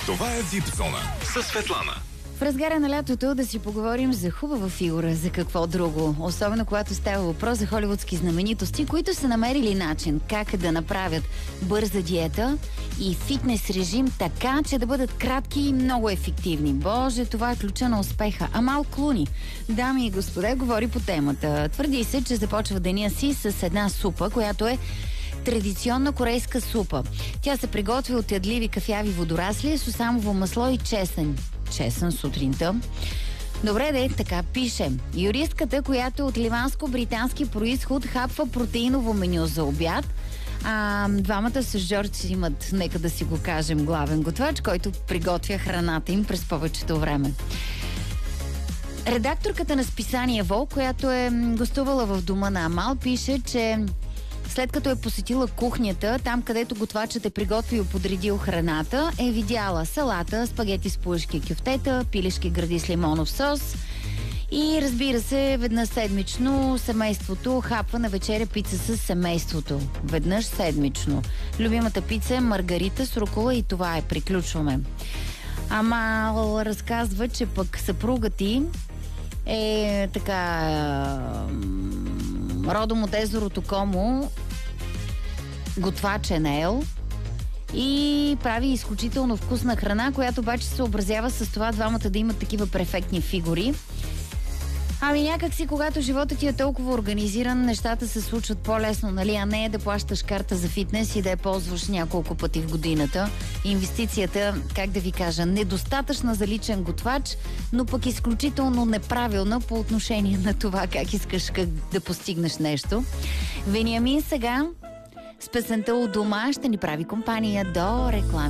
Това е Вип зона със Светлана. В разгара на лятото да си поговорим за хубава фигура, за какво друго. Особено когато става въпрос за холивудски знаменитости, които са намерили начин как да направят бърза диета и фитнес режим така, че да бъдат кратки и много ефективни. Боже, това е ключа на успеха. Амал Клуни, дами и господа, говори по темата. Твърди се, че започва деня си с една супа, която е традиционна корейска супа. Тя се приготвя от ядливи кафяви водорасли, сусамово масло и чесън. Чесън сутринта. Добре де, така пише. Юристката, която е от ливанско-британски происход, хапва протеиново меню за обяд. Двамата с Жорж имат, нека да си го кажем, главен готвач, който приготвя храната им през повечето време. Редакторката на списание Волк, която е гостувала в дома на Амал, пише, че след като е посетила кухнята, там където готвачът е приготвил и подредил храната, е видяла салата, спагети с плъшки, кюфтета, пилешки гради с лимонов сос и, разбира се, веднъж седмично семейството хапва на вечеря пица с семейството. Веднъж седмично. Любимата пица е маргарита с рукола и това е. Приключваме. Амал разказва, че пък съпругът ти е така родом от езерото Комо, готвач е Нейл и прави изключително вкусна храна, която обаче се съобразява с това двамата да имат такива перфектни фигури. Ами някак си, когато животът ти е толкова организиран, нещата се случват по-лесно, нали? А не е да плащаш карта за фитнес и да я ползваш няколко пъти в годината. Инвестицията, как да ви кажа, недостатъчна за личен готвач, но пък изключително неправилна по отношение на това как искаш да постигнеш нещо. Вениамин сега с песента "У дома" ще ни прави компания до реклами.